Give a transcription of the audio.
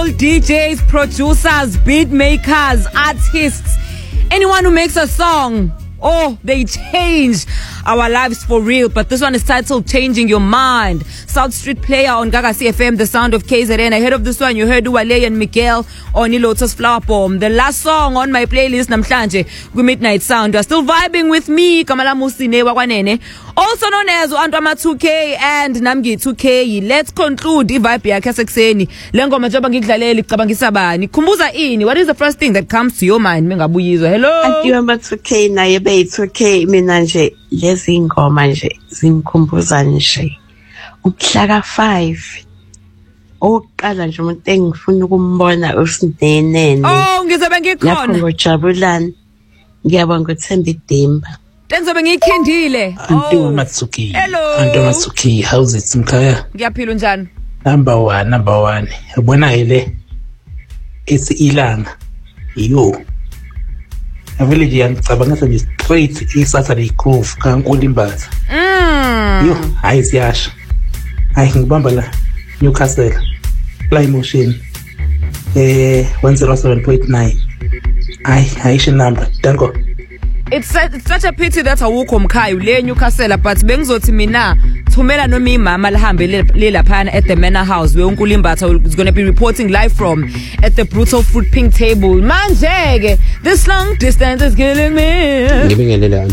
all DJs, producers, beat makers, artists, anyone who makes a song. Oh, they change our lives for real. But this one is titled Changing Your Mind. South Street Player on Gaga CFM, the sound of KZN. Ahead of this one, you heard Wale and Miguel on Lotus Flower Bomb. The last song on my playlist, namhlanje, Midnight Sound. You are still vibing with me, Kamala Musine Wakwanene, also known as Antwama 2K and Namgi 2K. Let's conclude the vibe yakhe sekuseni. Lengo majoba ngidlalele icabangisa bani. Khumbuza ini, what is the first thing that comes to your mind? Mengabuyizwa. Hello. Antwama 2K naye be 2K mina nje lezi ngoma nje zingikhumbuza nje uhlaka 5 oqala nje umuntu engifuna ukumbona usinenene. Oh, ngizobe ngikhona. Lapho ngojabulani ngiyabonga uThemba Idimba. Tenzobe ngikhindile. Antwama 2K. Hello. Antwama 2K, how's it mkhaya? Ngiyaphila unjani? Number one. Yabona ile it's ilanga. Yo. Avele nje ngicabanga nje straight iSaturday Groove kaNkulimbatha. Yo, hayi siyasha. Hayi ngibamba la Newcastle. Fly Motion 107.9. Hayi number. Danko. It's such a pity that awukho mkhaya le Newcastle, but bengizothi mina thumela noma imama lihambe le laphana at the Manor House where uNkulimbatha is going to be reporting live from at the Brutal Fruit Pink Table. Manje, this long distance is killing me.